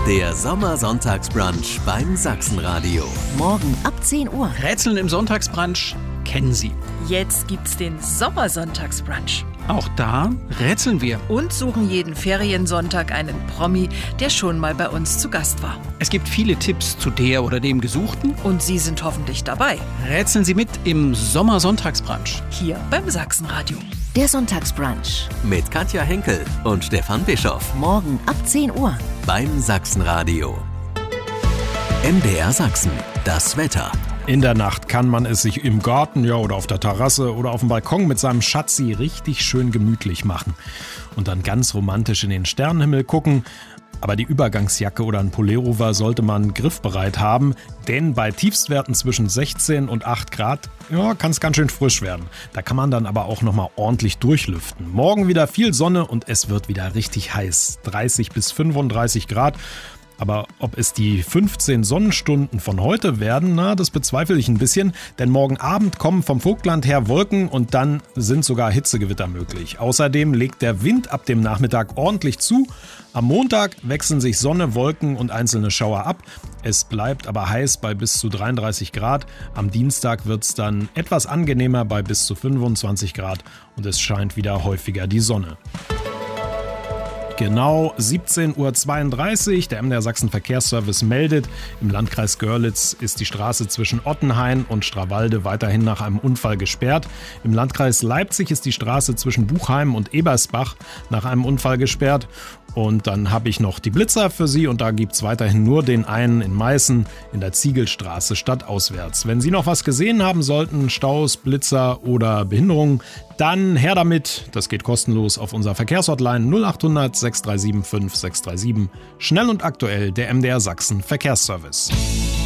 Der Sommersonntagsbrunch beim Sachsenradio. Morgen ab 10 Uhr. Rätseln im Sonntagsbrunch kennen Sie. Jetzt gibt's den Sommersonntagsbrunch. Auch da rätseln wir. Und suchen jeden Feriensonntag einen Promi, der schon mal bei uns zu Gast war. Es gibt viele Tipps zu der oder dem Gesuchten. Und Sie sind hoffentlich dabei. Rätseln Sie mit im Sommersonntagsbrunch. Hier beim Sachsenradio. Der Sonntagsbrunch. Mit Katja Henkel und Stefan Bischoff. Morgen ab 10 Uhr. Beim Sachsenradio. MDR Sachsen. Das Wetter. In der Nacht kann man es sich im Garten oder auf der Terrasse oder auf dem Balkon mit seinem Schatzi richtig schön gemütlich machen. Und dann ganz romantisch in den Sternenhimmel gucken. Aber die Übergangsjacke oder ein Pullover sollte man griffbereit haben, denn bei Tiefstwerten zwischen 16 und 8 Grad kann es ganz schön frisch werden. Da kann man dann aber auch nochmal ordentlich durchlüften. Morgen wieder viel Sonne und es wird wieder richtig heiß. 30 bis 35 Grad. Aber ob es die 15 Sonnenstunden von heute werden, das bezweifle ich ein bisschen. Denn morgen Abend kommen vom Vogtland her Wolken und dann sind sogar Hitzegewitter möglich. Außerdem legt der Wind ab dem Nachmittag ordentlich zu. Am Montag wechseln sich Sonne, Wolken und einzelne Schauer ab. Es bleibt aber heiß bei bis zu 33 Grad. Am Dienstag wird es dann etwas angenehmer bei bis zu 25 Grad und es scheint wieder häufiger die Sonne. Genau 17:32 Uhr. Der MDR Sachsen Verkehrsservice meldet, im Landkreis Görlitz ist die Straße zwischen Ottenhain und Strawalde weiterhin nach einem Unfall gesperrt. Im Landkreis Leipzig ist die Straße zwischen Buchheim und Ebersbach nach einem Unfall gesperrt. Und dann habe ich noch die Blitzer für Sie und da gibt es weiterhin nur den einen in Meißen in der Ziegelstraße stadtauswärts. Wenn Sie noch was gesehen haben sollten, Staus, Blitzer oder Behinderungen, dann her damit. Das geht kostenlos auf unserer Verkehrshotline 0800 637 5637. Schnell und aktuell der MDR Sachsen Verkehrsservice.